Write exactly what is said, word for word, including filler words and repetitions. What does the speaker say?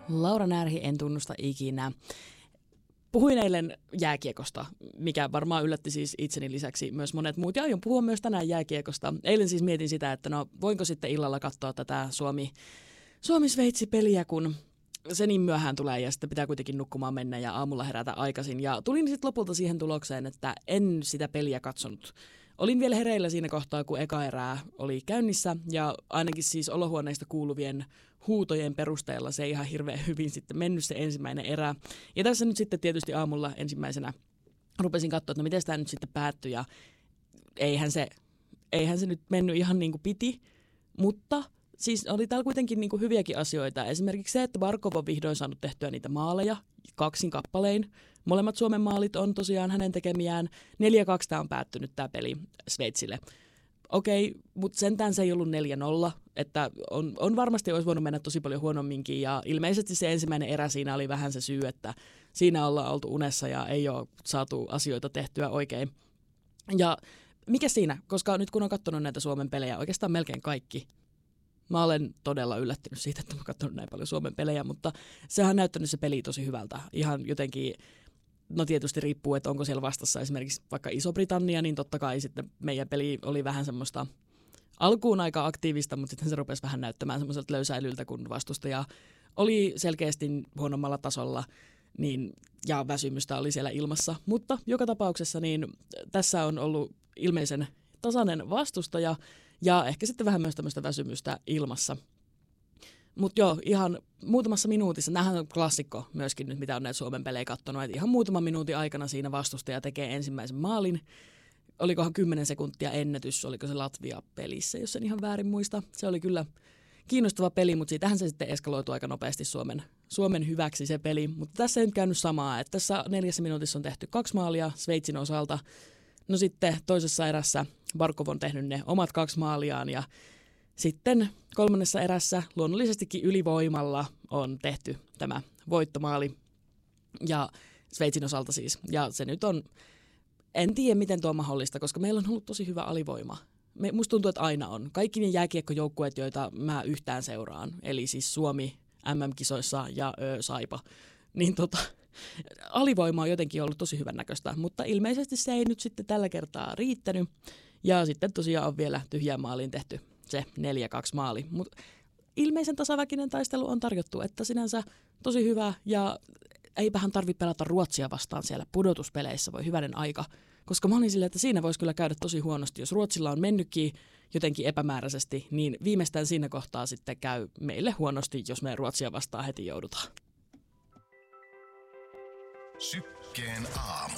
Laura Närhi, en tunnusta ikinä. Puhuin eilen jääkiekosta, mikä varmaan yllätti siis itseni lisäksi myös monet muut. Ja aion puhua myös tänään jääkiekosta. Eilen siis mietin sitä, että no voinko sitten illalla katsoa tätä Suomi, Suomi-Sveitsi-peliä, kun se niin myöhään tulee ja sitten pitää kuitenkin nukkumaan mennä ja aamulla herätä aikaisin. Ja tulin sitten lopulta siihen tulokseen, että en sitä peliä katsonut. Olin vielä hereillä siinä kohtaa, kun eka erää oli käynnissä ja ainakin siis olohuoneista kuuluvien huutojen perusteella se ei ihan hirveän hyvin sitten mennyt se ensimmäinen erä. Ja tässä nyt sitten tietysti aamulla ensimmäisenä rupesin katsoa, että no miten tämä nyt sitten päättyi ja eihän se, eihän se nyt mennyt ihan niin kuin piti, mutta siis oli täällä kuitenkin niin kuin hyviäkin asioita. Esimerkiksi se, että Barkov on vihdoin saanut tehtyä niitä maaleja kaksin kappalein. Molemmat Suomen maalit on tosiaan hänen tekemiään. neljä kaksi tämä on päättynyt tämä peli Sveitsille. Okei, mutta sentään se ei ollut neljä nolla, että on, on varmasti olisi voinut mennä tosi paljon huonomminkin ja ilmeisesti se ensimmäinen erä siinä oli vähän se syy, että siinä ollaan oltu unessa ja ei ole saatu asioita tehtyä oikein. Ja mikä siinä, koska nyt kun on katsonut näitä Suomen pelejä, oikeastaan melkein kaikki, mä olen todella yllättynyt siitä, että mä oon katsonut näin paljon Suomen pelejä, mutta sehän on näyttänyt se peli tosi hyvältä. Ihan jotenkin, no tietysti riippuu, että onko siellä vastassa esimerkiksi vaikka Iso-Britannia, niin totta kai sitten meidän peli oli vähän semmoista alkuun aika aktiivista, mutta sitten se rupesi vähän näyttämään semmoiselta löysäilyltä, kun vastustaja oli selkeästi huonommalla tasolla niin, ja väsymystä oli siellä ilmassa. Mutta joka tapauksessa niin tässä on ollut ilmeisen tasainen vastustaja ja ehkä sitten vähän myös tämmöistä väsymystä ilmassa. Mutta joo, ihan muutamassa minuutissa, nämähän on klassikko myöskin nyt, mitä on näitä Suomen pelejä katsonut, että ihan muutaman minuutin aikana siinä vastustaja tekee ensimmäisen maalin. Olikohan kymmenen sekuntia ennätys, oliko se Latvia-pelissä, jos en ihan väärin muista. Se oli kyllä kiinnostava peli, mutta siitähän se sitten eskaloitu aika nopeasti Suomen, Suomen hyväksi se peli. Mutta tässä ei nyt käynyt samaa, että tässä neljässä minuutissa on tehty kaksi maalia Sveitsin osalta. No sitten toisessa erässä Barkov on tehnyt ne omat kaksi maaliaan ja sitten kolmannessa erässä luonnollisestikin ylivoimalla on tehty tämä voittomaali ja Sveitsin osalta siis. Ja se nyt on, en tiedä miten tuo on mahdollista, koska meillä on ollut tosi hyvä alivoima. Me, musta tuntuu, että aina on. Kaikki ne jääkiekkojoukkueet, joita mä yhtään seuraan, eli siis Suomi M M-kisoissa ja ö, Saipa, niin tota, alivoima on jotenkin ollut tosi hyvän näköistä, mutta ilmeisesti se ei nyt sitten tällä kertaa riittänyt. Ja sitten tosiaan on vielä tyhjään maaliin tehty se neljä kaksi maali. Mutta ilmeisen tasaväkinen taistelu on tarjottu, että sinänsä tosi hyvä ja eipähän tarvitse pelata Ruotsia vastaan siellä pudotuspeleissä, voi hyvänen aika. Koska mä olin silleen, että siinä voisi kyllä käydä tosi huonosti. Jos Ruotsilla on mennytkin jotenkin epämääräisesti, niin viimeistään siinä kohtaa sitten käy meille huonosti, jos me Ruotsia vastaan heti joudutaan. Sykkeen aamu.